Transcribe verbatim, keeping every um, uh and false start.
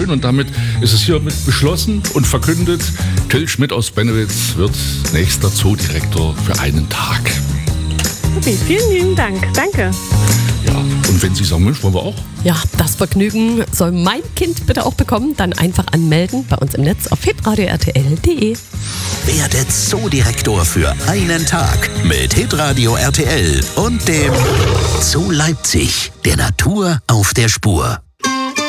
schön und damit ist es hiermit beschlossen und verkündet, Till Schmidt aus Bennewitz wird nächster Zoodirektor für einen Tag. Okay, vielen lieben Dank. Danke. Ja, und wenn Sie sagen, Mensch, wollen wir auch? Ja, das Vergnügen soll mein Kind bitte auch bekommen. Dann einfach anmelden bei uns im Netz auf hitradio r t l punkt d e. Werde Zoodirektor für einen Tag mit Hitradio R T L und dem Zoo Leipzig, der Natur auf der Spur.